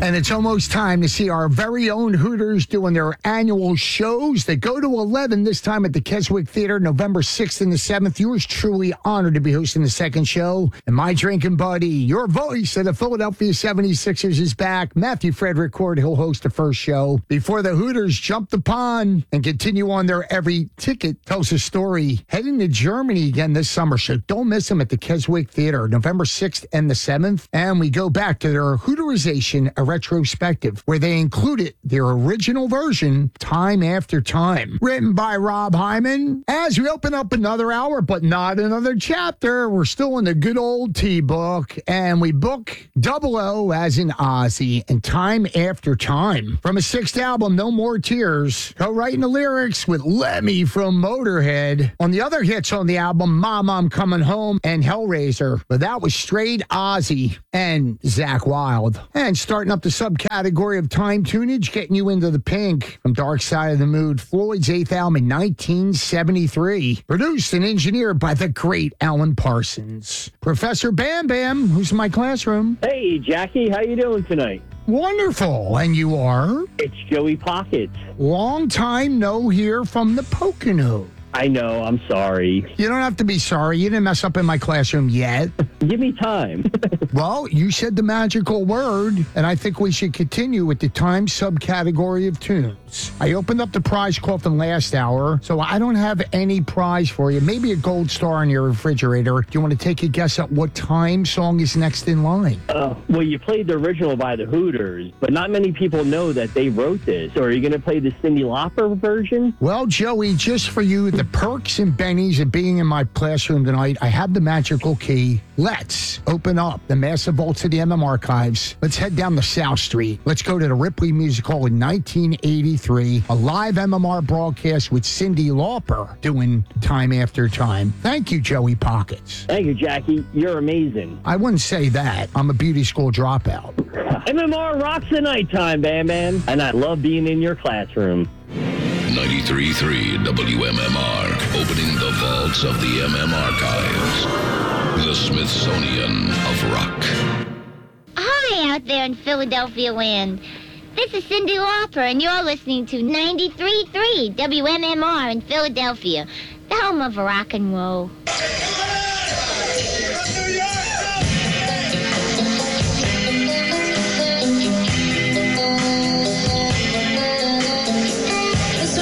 And it's almost time to see our very own Hooters doing their annual shows. They go to 11 this time at the Keswick Theater, November 6th and the 7th. Yours truly honored to be hosting the second show. And my drinking buddy, your voice of the Philadelphia 76ers is back. Matthew Frederick Court, he'll host the first show before the Hooters jump the pond and continue on their Every Ticket Tells a Story. Heading to Germany again this summer, so don't miss them at the Keswick Theater, November 6th and the 7th. And we go back to their Hooterization, a retrospective, where they included their original version, Time After Time. Written by Rob Hyman. As we open up another hour, but not another chapter, we're still in the good old T-book, and we book Double O as in Ozzy and Time After Time. From his sixth album, No More Tears, co-writing the lyrics with Lemmy from Motorhead. On the other hits on the album, Mama, I'm Coming Home and Hellraiser, but that was straight Ozzy and Zakk Wylde. And starting up the subcategory of time tunage, getting you into the pink from Dark Side of the Moon, Floyd's eighth album in 1973. Produced and engineered by the great Alan Parsons. Professor Bam Bam, who's in my classroom. Hey, Jackie, how you doing tonight? Wonderful. And you are? It's Joey Pockets. Long time no hear from the Pocono. I know, I'm sorry. You don't have to be sorry. You didn't mess up in my classroom yet. Give me time. Well, you said the magical word, and I think we should continue with the time subcategory of tunes. I opened up the prize coffin last hour, so I don't have any prize for you. Maybe a gold star on your refrigerator. Do you want to take a guess at what time song is next in line? Well, you played the original by the Hooters, but not many people know that they wrote this. So are you going to play the Cyndi Lauper version? Well, Joey, just for you, the perks and bennies of being in my classroom tonight, I have the magical key. Let's open up the massive vaults of the MM archives. Let's head down to South Street. Let's go to the Ripley Music Hall in 1983. A live MMR broadcast with Cyndi Lauper doing Time After Time. Thank you, Joey Pockets. Thank you, Jackie. You're amazing. I wouldn't say that. I'm a beauty school dropout. MMR rocks the nighttime, Bam Bam. And I love being in your classroom. 93.3 WMMR, opening the vaults of the MM archives. The Smithsonian of Rock. Hi out there in Philadelphia land. This is Cyndi Lauper, and you're listening to 93.3 WMMR in Philadelphia, the home of rock and roll. New York!